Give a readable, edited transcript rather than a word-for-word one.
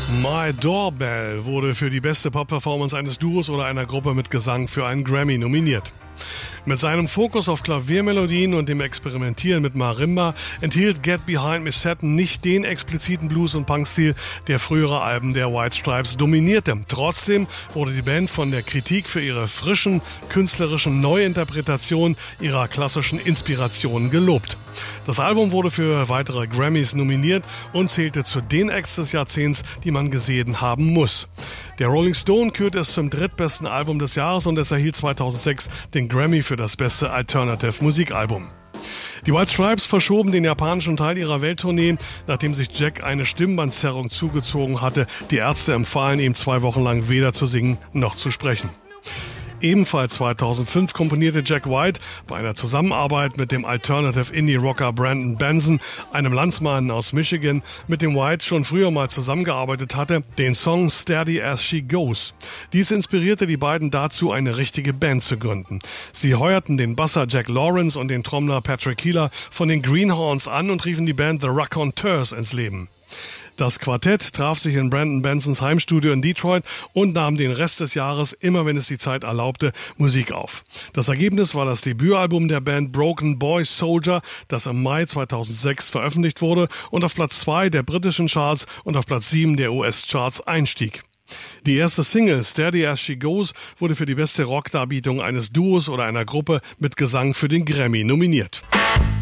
My Doorbell wurde für die beste Pop-Performance eines Duos oder einer Gruppe mit Gesang für einen Grammy nominiert. Mit seinem Fokus auf Klaviermelodien und dem Experimentieren mit Marimba enthielt Get Behind Me Satin nicht den expliziten Blues- und Punk-Stil, der frühere Alben der White Stripes dominierte. Trotzdem wurde die Band von der Kritik für ihre frischen, künstlerischen Neuinterpretationen ihrer klassischen Inspirationen gelobt. Das Album wurde für weitere Grammys nominiert und zählte zu den Acts des Jahrzehnts, die man gesehen haben muss. Der Rolling Stone kürte es zum drittbesten Album des Jahres und es erhielt 2006 den Grammy für das beste Alternative Musikalbum. Die White Stripes verschoben den japanischen Teil ihrer Welttournee, nachdem sich Jack eine Stimmbandzerrung zugezogen hatte. Die Ärzte empfahlen ihm 2 Wochen lang weder zu singen noch zu sprechen. Ebenfalls 2005 komponierte Jack White bei einer Zusammenarbeit mit dem Alternative-Indie-Rocker Brandon Benson, einem Landsmann aus Michigan, mit dem White schon früher mal zusammengearbeitet hatte, den Song Steady As She Goes. Dies inspirierte die beiden dazu, eine richtige Band zu gründen. Sie heuerten den Basser Jack Lawrence und den Trommler Patrick Keeler von den Greenhorns an und riefen die Band The Raconteurs ins Leben. Das Quartett traf sich in Brandon Bensons Heimstudio in Detroit und nahm den Rest des Jahres, immer wenn es die Zeit erlaubte, Musik auf. Das Ergebnis war das Debütalbum der Band Broken Boy Soldier, das im Mai 2006 veröffentlicht wurde und auf Platz 2 der britischen Charts und auf Platz 7 der US-Charts einstieg. Die erste Single, Steady As She Goes, wurde für die beste Rockdarbietung eines Duos oder einer Gruppe mit Gesang für den Grammy nominiert.